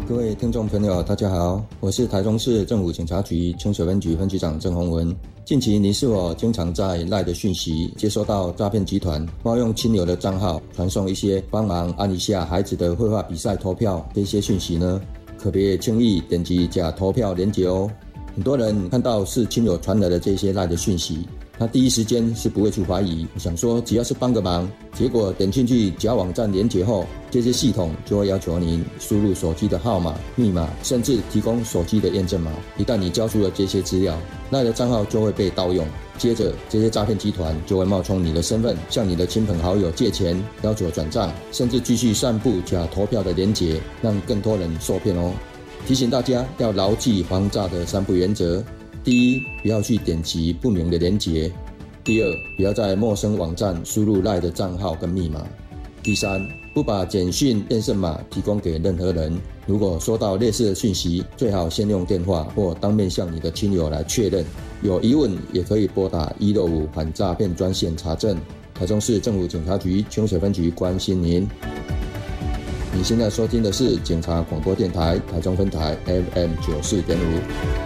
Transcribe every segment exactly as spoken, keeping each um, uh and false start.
各位听众朋友大家好，我是台中市政府警察局清水分局分局长郑宏文。近期你是否经常在 LINE 的讯息接收到诈骗集团冒用亲友的账号传送一些帮忙按一下孩子的绘画比赛投票这些讯息呢？可别轻易点击假投票连结哦。很多人看到是亲友传来的这些 LINE 的讯息，他第一时间是不会去怀疑，想说只要是帮个忙，结果点进去假网站连结后，这些系统就会要求您输入手机的号码、密码，甚至提供手机的验证码。一旦你交出了这些资料，那你的账号就会被盗用。接着这些诈骗集团就会冒充你的身份，向你的亲朋好友借钱，要求转账，甚至继续散布假投票的连结，让更多人受骗哦。提醒大家要牢记防诈的三不原则：第一，不要去点击不明的连结；第二，不要在陌生网站输入 LINE 的账号跟密码；第三，不把简讯验证码提供给任何人。如果收到类似的讯息，最好先用电话或当面向你的亲友来确认。有疑问也可以拨打一六五反诈骗专线查证。台中市政府警察局清水分局关心您。你现在收听的是警察广播电台台中分台 F M 九十四点五。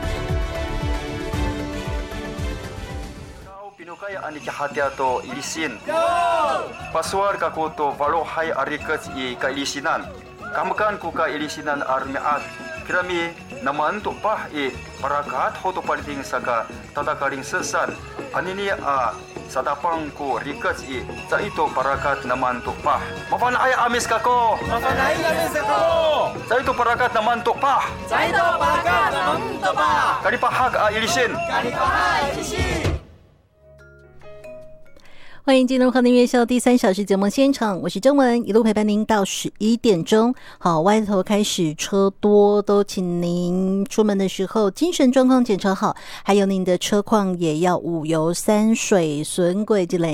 Ani kehati-hati ilisin. Paswar kako to valohai arikat i kailisinan. Kamakan ko ka ilisinan armiat. Kirami naman to pah i parakat hoto paliting saka tatakaring sesan. Anini a sadapang ko rikat i sa ito parakat naman to pah. Mapanay amis kako. Mapanay amis kako. Sa ito parakat naman to pah. Sa ito parakat naman to pah. Kalipahag a ilisin. Kalipahag ilisin. 欢迎进入和您约秀第三小时节目现场，我是郑文，一路陪伴您到十一点钟。好，外头开始车多，都请您出门的时候精神状况检查好，还有您的车况也要五油三水、损轨之类。